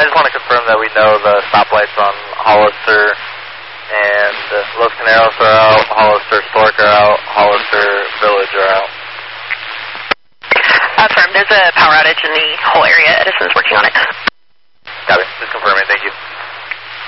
just want to confirm that we know the stoplights on Hollister and Los Caneros are out, Hollister Stork are out, Hollister Village are out. Affirmed. There's a power outage in the whole area. Edison's working on it. Got it. Just confirming. Thank you.